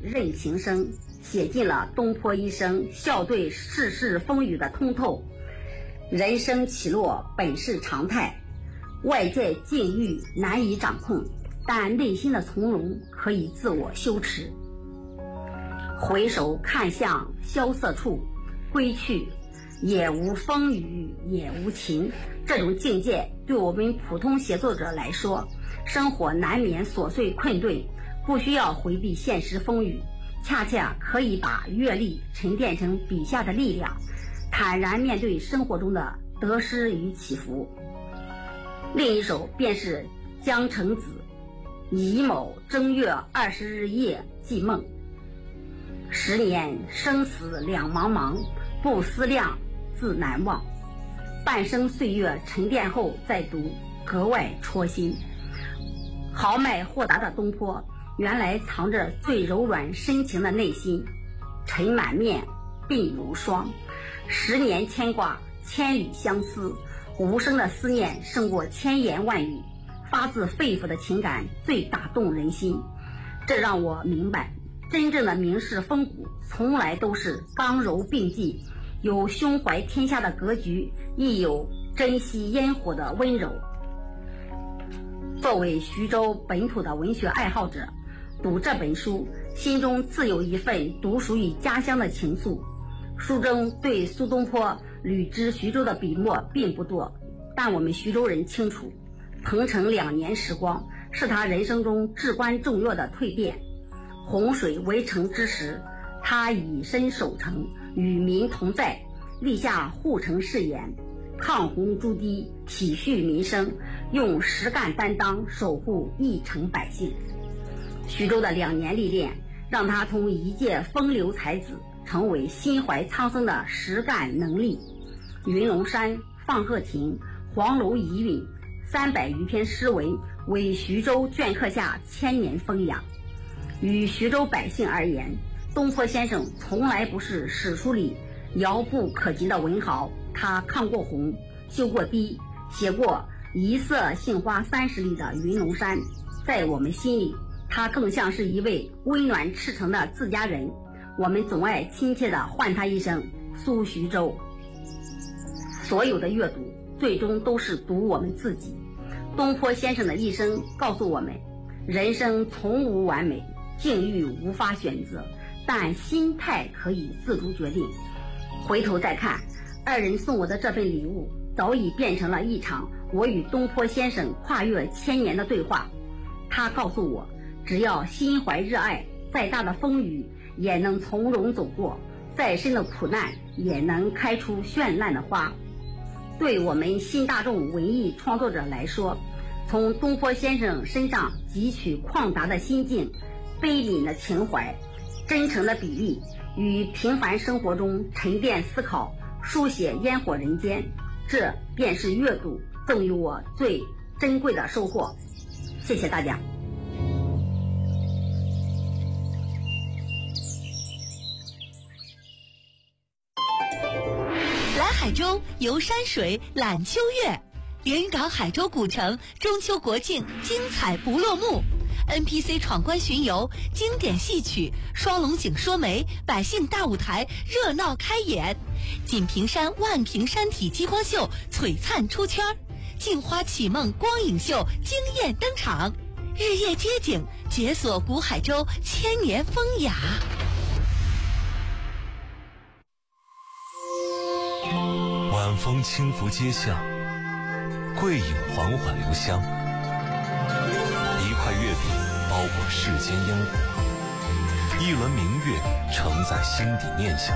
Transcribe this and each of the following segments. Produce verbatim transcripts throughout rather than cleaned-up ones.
任情深，写尽了东坡一生笑对世事风雨的通透。人生起落本是常态，外界境遇难以掌控，但内心的从容可以自我修持。回首看向萧瑟处，归去也无风雨也无晴。这种境界对我们普通写作者来说，生活难免琐碎困顿，不需要回避现实风雨，恰恰可以把阅历沉淀成笔下的力量，坦然面对生活中的得失与起伏。另一首便是江城子乙卯正月二十日夜寄梦。十年生死两茫茫，不思量自难忘。半生岁月沉淀后再读，格外戳心。豪迈豁达的东坡，原来藏着最柔软深情的内心。尘满面，鬓如霜，十年牵挂，千里相思，无声的思念胜过千言万语，发自肺腑的情感最打动人心。这让我明白，真正的名士风骨从来都是刚柔并济，有胸怀天下的格局，亦有珍惜烟火的温柔。作为徐州本土的文学爱好者，读这本书，心中自有一份独属于家乡的情愫。书中对苏东坡履之徐州的笔墨并不多，但我们徐州人清楚，鹏程两年时光是他人生中至关重要的蜕变。洪水围城之时，他以身守城，与民同在，立下护城誓言，抗洪筑堤，体恤民生，用实干担当守护一城百姓。徐州的两年历练，让他从一介风流才子成为心怀苍生的实干能力。云龙山、放鹤亭、黄楼遗韵三百余篇诗文，为徐州镌刻下千年风雅。与徐州百姓而言，东坡先生从来不是史书里遥不可及的文豪，他抗过洪，修过堤，写过一色杏花三十里的云龙山。在我们心里，他更像是一位温暖赤诚的自家人，我们总爱亲切地唤他一声苏徐州。所有的阅读最终都是读我们自己。东坡先生的一生告诉我们，人生从无完美，境遇无法选择，但心态可以自主决定。回头再看，二人送我的这份礼物，早已变成了一场我与东坡先生跨越千年的对话。他告诉我，只要心怀热爱，再大的风雨也能从容走过，再深的苦难也能开出绚烂的花。对我们新大众文艺创作者来说，从东坡先生身上汲取旷达的心境、悲悯的情怀、真诚的比例，与平凡生活中沉淀思考，书写烟火人间，这便是阅读赠予我最珍贵的收获。谢谢大家。 来海州游山水览秋月，连云港海州古城中秋国庆精彩不落幕， N P C 闯关巡游，经典戏曲，双龙井说媒，百姓大舞台热闹开演，锦屏山万屏山体激光秀璀璨出圈，镜花启梦光影秀惊艳登场，日夜街景解锁古海州千年风雅。 晚风轻拂街巷，桂影缓缓留香，一块月饼包裹世间烟火，一轮明月承在心底念想。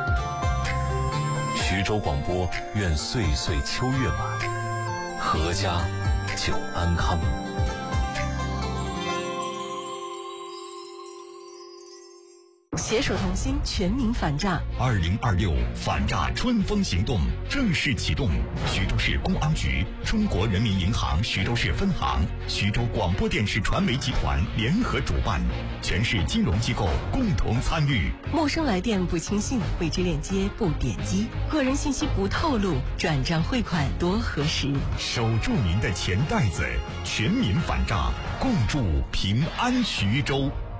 徐州广播愿岁岁秋月满，阖家久安康。 携手同心，全民反诈。 二零二六反诈春风行动正式启动，徐州市公安局、中国人民银行徐州市分行、徐州广播电视传媒集团联合主办，全市金融机构共同参与。 陌生来电不轻信，未知链接不点击，个人信息不透露，转账汇款多核实。 守住您的钱袋子，全民反诈，共筑平安徐州。